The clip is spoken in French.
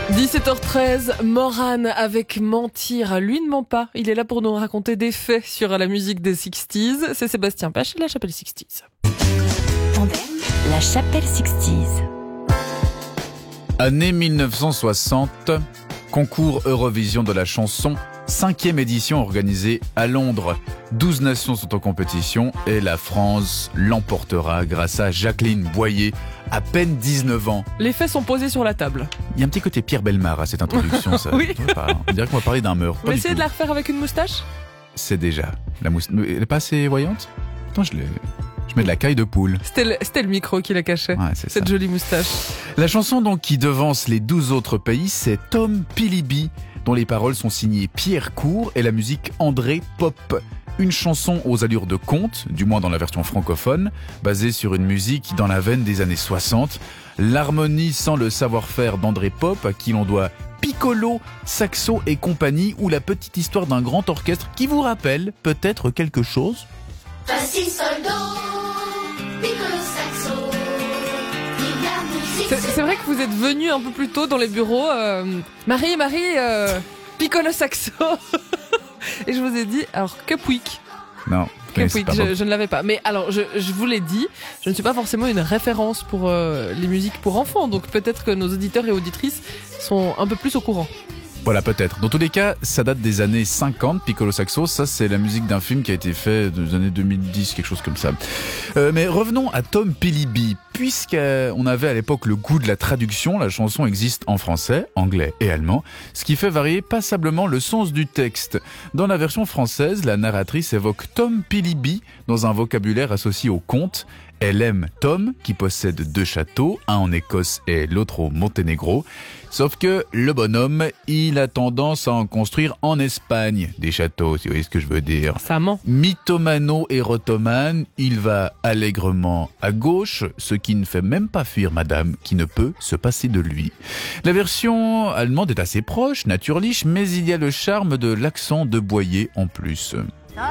17h13, Morane avec Mentir. Lui ne ment pas, il est là pour nous raconter des faits sur la musique des 60s. C'est Sébastien Pache et la Chapelle 60s. La Chapelle 60s. Année 1960, concours Eurovision de la chanson, 5e édition organisée à Londres. 12 nations sont en compétition et la France l'emportera grâce à Jacqueline Boyer, à peine 19 ans. Les faits sont posés sur la table. Il y a un petit côté Pierre Bellemare à cette introduction. Ça. Oui. On dirait qu'on va parler d'un meurtre. On va essayer de la refaire avec une moustache. C'est déjà. La moustache. Elle n'est pas assez voyante ? Attends, je mets de la caille de poule. C'était le micro qui la cachait. Ouais, c'est cette ça. Jolie moustache. La chanson donc qui devance les 12 autres pays, c'est Tom Pilibi, dont les paroles sont signées Pierre Court et la musique André Pop. Une chanson aux allures de conte, du moins dans la version francophone, basée sur une musique dans la veine des années 60. L'harmonie sans le savoir-faire d'André Pop, à qui l'on doit piccolo, saxo et compagnie, ou la petite histoire d'un grand orchestre qui vous rappelle peut-être quelque chose. Fa-si, sol, do, piccolo, saxo, C'est vrai que vous êtes venu un peu plus tôt dans les bureaux. Marie, piccolo saxo. Et je vous ai dit, alors Cupwick. Non. Cupwick, je ne l'avais pas. Mais alors, je vous l'ai dit, je ne suis pas forcément une référence pour les musiques pour enfants. Donc peut-être que nos auditeurs et auditrices sont un peu plus au courant. Voilà, peut-être. Dans tous les cas, ça date des années 50, Piccolo Saxo. Ça, c'est la musique d'un film qui a été fait dans les années 2010, quelque chose comme ça. Mais revenons à Tom Pilibi. Puisqu'on avait à l'époque le goût de la traduction, la chanson existe en français, anglais et allemand, ce qui fait varier passablement le sens du texte. Dans la version française, la narratrice évoque Tom Pilibi dans un vocabulaire associé au conte. Elle aime Tom, qui possède 2 châteaux, un en Écosse et l'autre au Monténégro. Sauf que le bonhomme, il a tendance à en construire en Espagne des châteaux, si vous voyez ce que je veux dire. Ça ment. Mythomano-érotomane, il va allègrement à gauche, ce qui ne fait même pas fuir madame, qui ne peut se passer de lui. La version allemande est assez proche, naturliche, mais il y a le charme de l'accent de Boyer en plus.